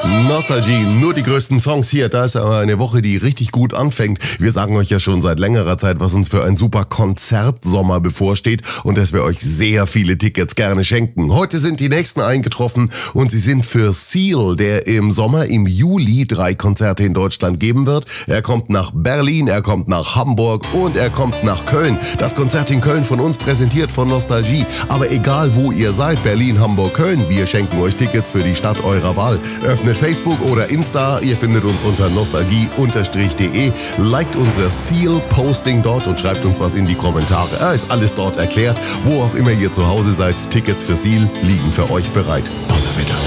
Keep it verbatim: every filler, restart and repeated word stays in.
Nostalgie, nur die größten Songs hier. Da ist aber eine Woche, die richtig gut anfängt. Wir sagen euch ja schon seit längerer Zeit, was uns für ein super Konzertsommer bevorsteht und dass wir euch sehr viele Tickets gerne schenken. Heute sind die nächsten eingetroffen und sie sind für Seal, der im Sommer, im Juli, drei Konzerte in Deutschland geben wird. Er kommt nach Berlin, er kommt nach Hamburg und er kommt nach Köln. Das Konzert in Köln von uns präsentiert von Nostalgie. Aber egal wo ihr seid, Berlin, Hamburg, Köln, wir schenken euch Tickets für die Stadt eurer Wahl. Öffnet Facebook oder Insta, ihr findet uns unter nostalgie-de. Liked unser Seal-Posting dort und schreibt uns was in die Kommentare. Er ist alles dort erklärt. Wo auch immer ihr zu Hause seid, Tickets für Seal liegen für euch bereit. Donnerwetter.